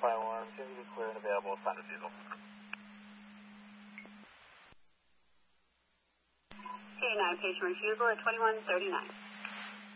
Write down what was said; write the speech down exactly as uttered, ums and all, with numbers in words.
fire alarm, seems to be clear and available, sign refusal. K nine, patient refusal at twenty-one thirty-nine.